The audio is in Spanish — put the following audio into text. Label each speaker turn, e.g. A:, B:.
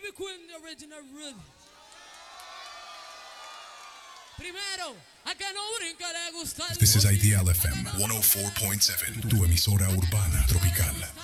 A: Ivy Queen, the original Ruth. Primero, a que no brinca le gusta el
B: This is IDL FM 104.7, tu emisora urbana tropical.